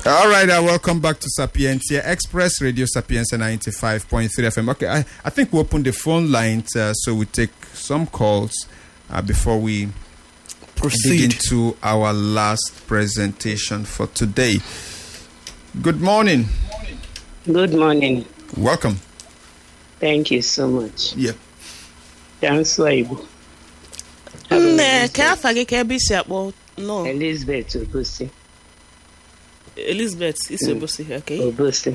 All right, welcome back to Sapientia Express Radio Sapientia 95.3 FM. Okay, I think we open the phone lines so we take some calls before we proceed into our last presentation for today. Good morning. Good morning. Welcome. Thank you so much. Yeah. Elizabeth Obosi. Elizabeth is Obosi, okay? Obosi.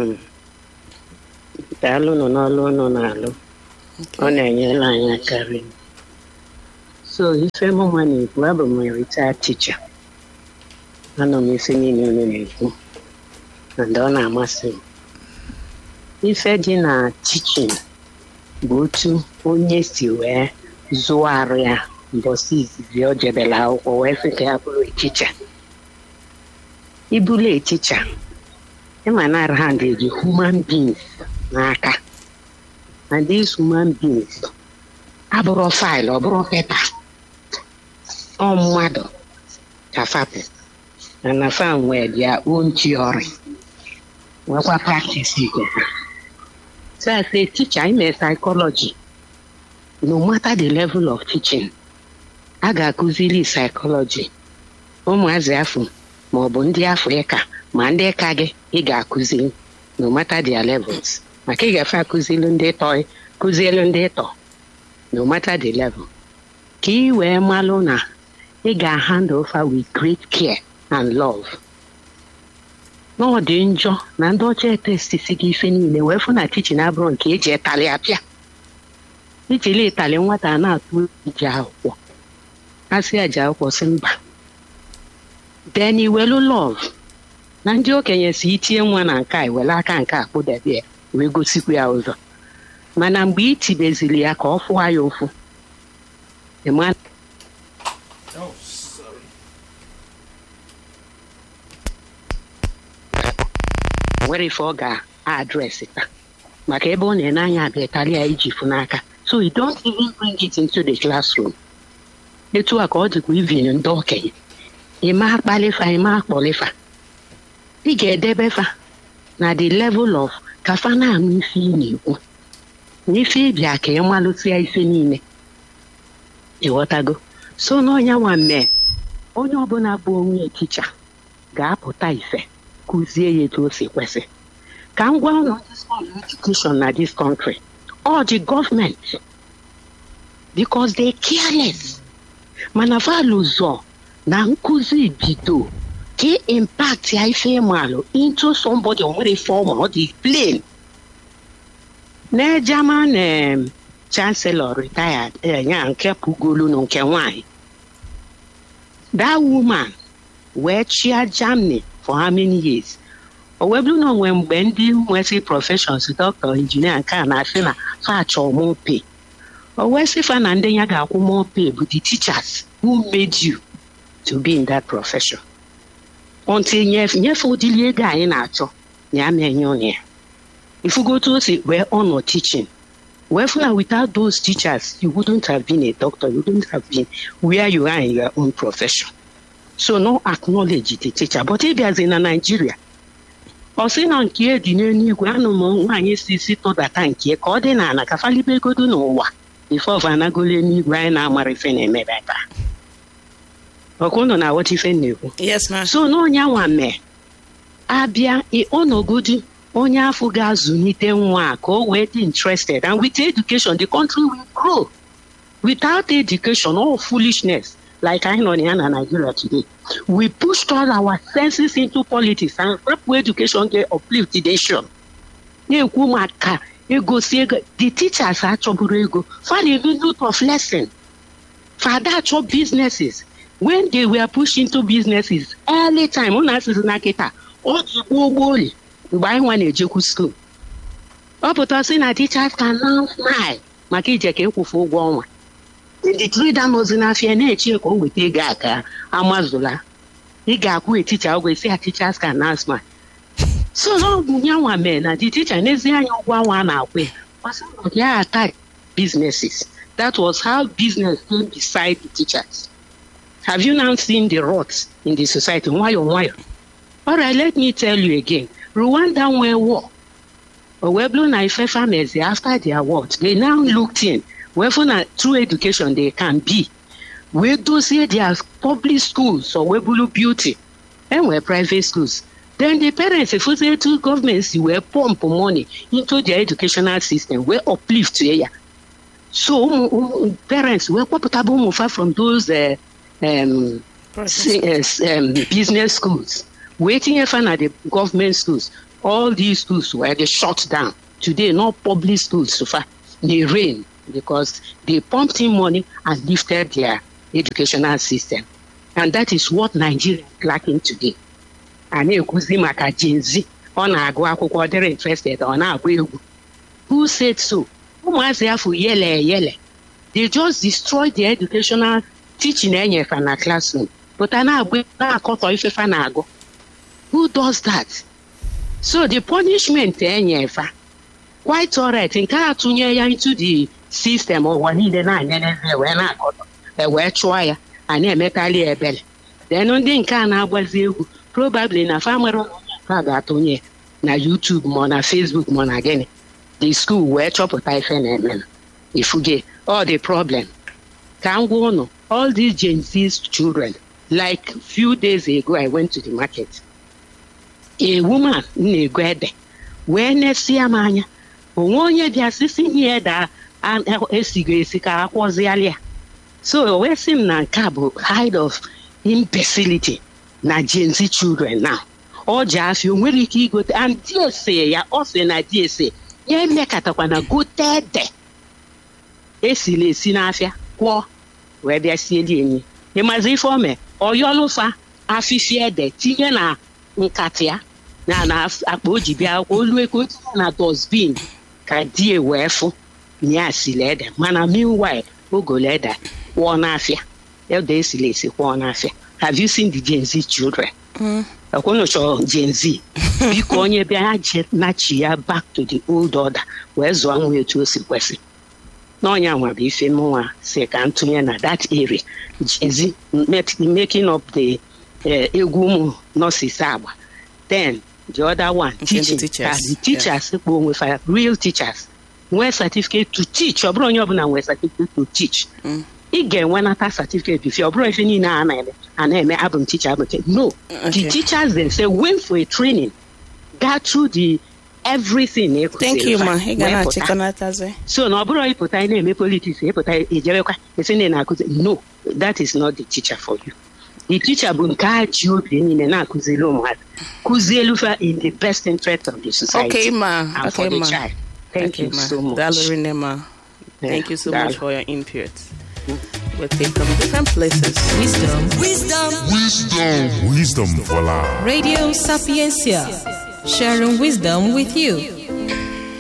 Daalụ nọ n'ọlụ nọ n'alụ. Ọ na-enyere anyị aka rinne. So, ife m nwa na-ekwu, abụ m retired teacher. Anọ m ife niile unu na-ekwu. And ọ na-amasị m. Ife dị na teaching bụ otu onye si wee zụọ arụ ya mbọsị izizi o jebela akwụkwọ wee sị ka ya bụrụ teacher. Ibulu a teacher, ịma na hand eji human beings n'aka. And these human beings abụrụ file, ọ bụrụ paper. Ọ mmadụ ka fapụ. And na fan nwere their own theory. Nwekwa practice ike. So as a teacher, I'm a psychology. No matter the level of teaching, I got kuzili psychology. Ụmụazị afọ ma ọ bụ ndị afọ ịka ma ndị ka gị ị ga-akụzili no matter their levels. Maka ị ga-afe akụzili ndị tọị kụzielu ndị tọ no matter the level. Ka ị wee malụ na ị ga-hand over with great care and love. N'ọ dị njọ na ndị ọcha etestisi gị ife niile wee fụ na tichin abụrụ nke eji etali apịa. Ijili ịtali nwata na-atụ iji akwụkwọ. Asị aji akwụkwọ sị mba. Then iwelu love. Na ndị okenye si itinye nwa na nke a iwelu aka nke a kpụdebe ya wee gosikwa ya ụzọ. Mana mgbe itibezili ya ka ọ fụwa ya ụfụ. Where if ọ ga-adresi taa maka ebe ọ na-ene anya abịa ya iji fụ n'aka. So you don't even bring it into the classroom. Etu a ka ọ dịkwa even ndị okenye. Ịma akpalifa, ịma akpọlifa. Ị ga-edebe fa na the level of ka fa na-anụ ife ị na-ekwu. N'ife ịbịa ka ị malụsịa ife niile. Ịghọtago? So n'ọnya nwa mee, onye ọbụla bụ onye ticha ga-apụta ife. Kụzie ya etu o si kwesị. Ka m gwa ụlọ education na this country, all the government, because they careless. Mana valụzọ na nkụzi bido ka impact ya ife malụ into somebody onwere form ọ dị plain. Na German chancellor retired ya nke pugolu na nke nwanyị. That woman wee chia Germany for how many years? O wee bụrụ na onwe mgbe ndị nwesị professions doctor, engineer nke a na-asị na fa achọ more pay. O wee sị fa na ndị ya ga-akwụ more pay bụ the teachers who made you to be in that profession. Until nyefe ụdịrị ego anyị na-achọ na ya na-enye onye ya. If you go to say wee honor teaching, wee fụ na without those teachers you wouldn't have been a doctor, you wouldn't have been where you are in your own profession. So no acknowledge the teacher. But if there's in Nigeria, or say na nke dị n'eluigwe anụ m nwaanyị si tụdata nke ka ọ dị n'ala ka falibegodo n'ụwa before vanagole n'igwe anyị na-amara ife na-emebe ebe a. Ọkụnụ na-aghọta ife na-ekwu. Yes, ma'am. So n'onye nwa mee abịa ọnọgodi onye afọ ga-azụnite nwa ka o wee dị interested, and with education the country will grow. Without education, all foolishness. Like I know in Nigeria today, we pushed all our senses into politics and education get uplift the nation. The teachers are trouble for a lot of lesson. For that job businesses, when they were pushed into businesses, early time on us is naketa, all the buy one a school. But also teachers can now smile. Makijake for one. The trader knows in Afia nature go with a gaka, Amazula. He got a teacher always say teachers can ask my. So no young men and the teacher one away. Yeah, attack businesses. That was how business came beside the teachers. Have you now seen the rots in the society? Why? All right, let me tell you again. Rwanda went war. Weblo na Ifefa Mezi, after their war, they now looked in. Whether through education they can be. We do see their public schools or Webulu Beauty and we're private schools. Then the parents, if we say two governments, were pump money into their educational system, we uplift to area. So parents were profitable from those business schools. Waiting for the government schools. All these schools were shut down. Today, no public schools so far. They reign because they pumped in money and lifted their educational system. And that is what Nigeria is lacking today. And maka Gen Z, they're interested on who said so? They just destroyed the educational teaching in a classroom. But who does that? So the punishment quite all right. In into the system or one in try and metally a bell. Then on the Nkana was probably na farmer na YouTube, na Facebook, again. The school where chop a typhoon if you get all the problem. Can go on all these Gen Z's children. Like few days ago, I went to the market. A woman negwede when Siamania, one year the assistant here that and Esiga was earlier. So we're seeing na cabo hide of imbecility na Gen Z children now. Or just you really key good and dear say ya also na dear say ye make atakwana go there. Esile sinafia kwa where they see any. You must inform me or yolofa afifie de tinye na nkatia na akpoji bia olwe ko na dustbin ka die wefo ni asilede mana meanwhile ogoleda won afia e dey silesi won afia. Have you seen the Gen Z children? Akono cho Gen Z biko onye bia jet na chi ya back to the old order where zo anwe etu osikwesi no nya nwa bi fe nwa se ka ntunye na that area. Gen Z making up the egwu nurses agba. Then the other one teaching teachers. The teachers with real teachers where certificate to teach or bro nyobuna where certificate to teach. Again when ata certificate if your bro if you na and abum teacher no. The teachers they say went for a training got through the everything. Thank you ma. So no bro ipota na politics ipota ejebekwa ese na akuze no, that is not the teacher for you. The teacher bunka children in na kuzelo mad kuzelufa in the best interest of the society. Okay ma. And for the child. Thank you so much. Thank you so much for your input. We'll take from different places. Wisdom for life. Radio Sapiencia, sharing wisdom with you.